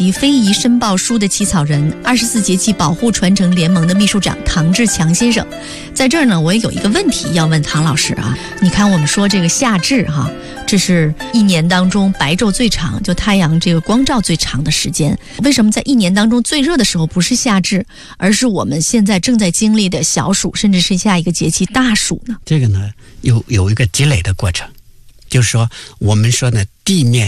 及非遗申报书的起草人，24节气保护传承联盟的秘书长唐志强先生。在这儿呢，我也有一个问题要问唐老师啊。你看我们说这个夏至哈，这是一年当中白昼最长，就太阳这个光照最长的时间。为什么在一年当中最热的时候不是夏至，而是我们现在正在经历的小暑，甚至是下一个节气大暑呢？ 这个呢有一个积累的过程，就是说我们说呢，地面